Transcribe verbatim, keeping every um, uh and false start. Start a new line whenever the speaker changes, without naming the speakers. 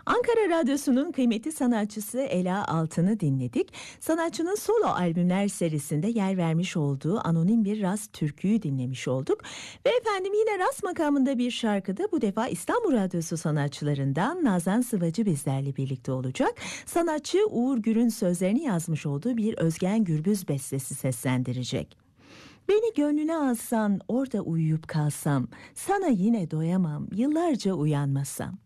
Ankara Radyosu'nun kıymetli sanatçısı Ela Altın'ı dinledik. Sanatçının solo albümler serisinde yer vermiş olduğu anonim bir Ras türküyü dinlemiş olduk. Ve efendim yine Ras makamında bir şarkıda bu defa İstanbul Radyosu sanatçılarından Nazan Sıvacı bizlerle birlikte olacak. Sanatçı Uğur Gür'ün sözlerini yazmış olduğu bir Özgen Gürbüz bestesi seslendirecek. Beni gönlüne alsan, orada uyuyup kalsam, sana yine doyamam, yıllarca uyanmasam.